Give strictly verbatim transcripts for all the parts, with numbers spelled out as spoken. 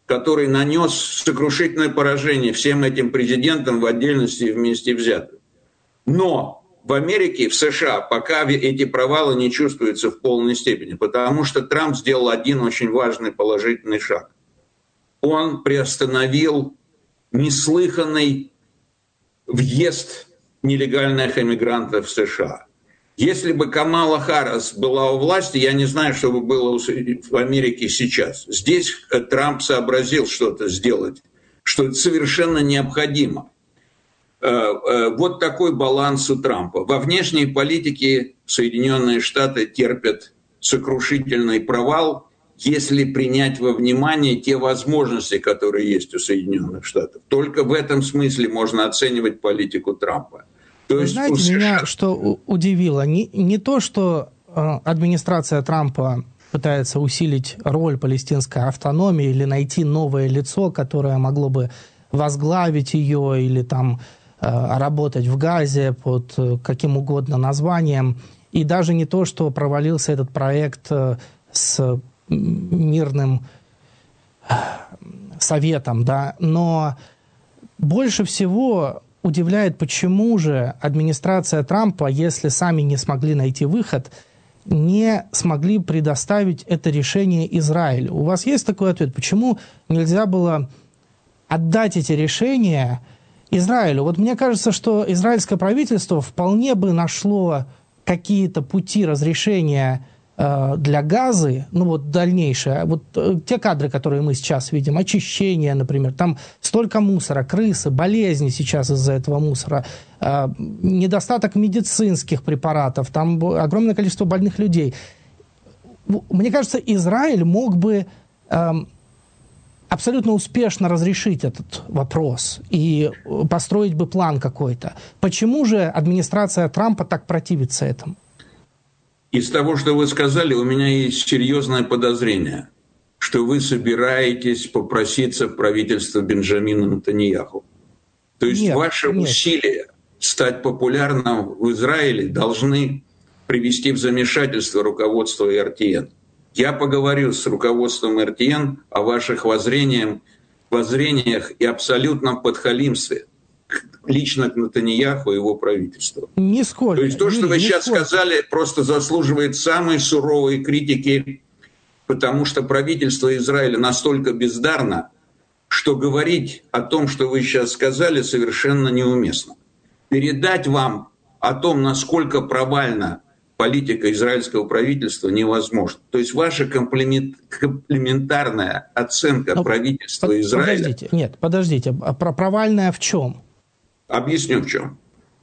который нанес сокрушительное поражение всем этим президентам в отдельности и вместе взятым. Но в Америке, в США пока эти провалы не чувствуются в полной степени, потому что Трамп сделал один очень важный положительный шаг. Он приостановил неслыханный въезд нелегальных эмигрантов в США. Если бы Камала Харрис была у власти, я не знаю, что бы было в Америке сейчас. Здесь Трамп сообразил что-то сделать, что совершенно необходимо. Вот такой баланс у Трампа. Во внешней политике Соединенные Штаты терпят сокрушительный провал, если принять во внимание те возможности, которые есть у Соединенных Штатов. Только в этом смысле можно оценивать политику Трампа. То Вы есть знаете, США... меня что удивило, не, не то, что э, администрация Трампа пытается усилить роль палестинской автономии или найти новое лицо, которое могло бы возглавить ее или там э, работать в Газе под э, каким угодно названием, и даже не то, что провалился этот проект э, с мирным э, советом, да, но больше всего удивляет, почему же администрация Трампа, если сами не смогли найти выход, не смогли предоставить это решение Израилю. У вас есть такой ответ? Почему нельзя было отдать эти решения Израилю? Вот мне кажется, что израильское правительство вполне бы нашло какие-то пути разрешения для Газы, ну вот дальнейшее, вот те кадры, которые мы сейчас видим, очищение, например, там столько мусора, крысы, болезни сейчас из-за этого мусора, э, недостаток медицинских препаратов, там огромное количество больных людей. Мне кажется, Израиль мог бы э, абсолютно успешно разрешить этот вопрос и построить бы план какой-то. Почему же администрация Трампа так противится этому? Из того, что вы сказали, у меня есть серьезное подозрение, что вы собираетесь попроситься в правительство Бенджамина Нетаньяху. То есть нет, ваши нет. усилия стать популярным в Израиле должны привести в замешательство руководство эр ти эн. Я поговорю с руководством эр ти эн о ваших воззрениях, воззрениях и абсолютном подхалимстве лично к Нетаньяху и его правительству. Нисколько. То есть то, что Юрий, вы сейчас нисколько. сказали, просто заслуживает самой суровой критики, потому что правительство Израиля настолько бездарно, что говорить о том, что вы сейчас сказали, совершенно неуместно. Передать вам о том, насколько провальна политика израильского правительства, невозможно. То есть ваша комплимент, комплементарная оценка Но правительства под, Израиля... Подождите, нет, подождите, а провальная в чем? Объясню в чем.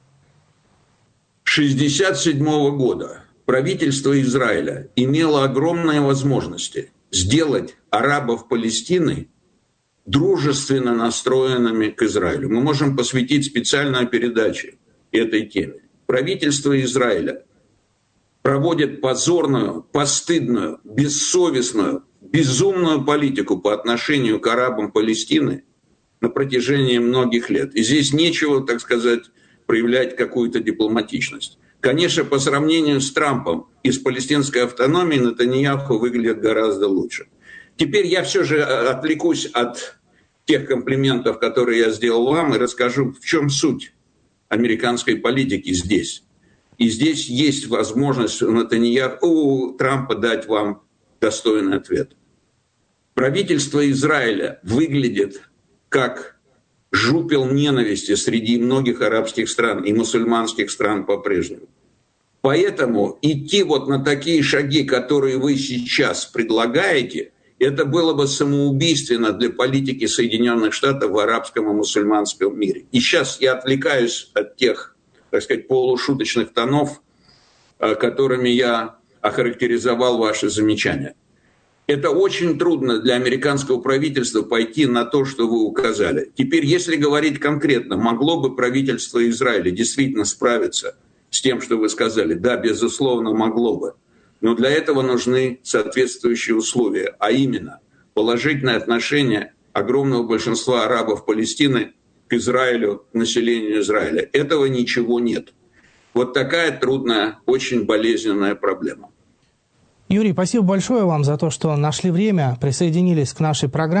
С тысяча девятьсот шестьдесят седьмого года правительство Израиля имело огромные возможности сделать арабов Палестины дружественно настроенными к Израилю. Мы можем посвятить специальную передачу этой теме. Правительство Израиля проводит позорную, постыдную, бессовестную, безумную политику по отношению к арабам Палестины на протяжении многих лет. И здесь нечего, так сказать, проявлять какую-то дипломатичность. Конечно, по сравнению с Трампом и с палестинской автономией Нетаньяху выглядит гораздо лучше. Теперь я все же отвлекусь от тех комплиментов, которые я сделал вам, и расскажу, в чем суть американской политики здесь. И здесь есть возможность у Нетаньяху, у Трампа дать вам достойный ответ. Правительство Израиля выглядит как жупел ненависти среди многих арабских стран и мусульманских стран по-прежнему. Поэтому идти вот на такие шаги, которые вы сейчас предлагаете, это было бы самоубийственно для политики Соединенных Штатов в арабском и мусульманском мире. И сейчас я отвлекаюсь от тех, так сказать, полушуточных тонов, которыми я охарактеризовал ваши замечания. Это очень трудно для американского правительства пойти на то, что вы указали. Теперь, если говорить конкретно, могло бы правительство Израиля действительно справиться с тем, что вы сказали? Да, безусловно, могло бы. Но для этого нужны соответствующие условия, а именно положительное отношение огромного большинства арабов Палестины к Израилю, к населению Израиля. Этого ничего нет. Вот такая трудная, очень болезненная проблема. Юрий, спасибо большое вам за то, что нашли время, присоединились к нашей программе.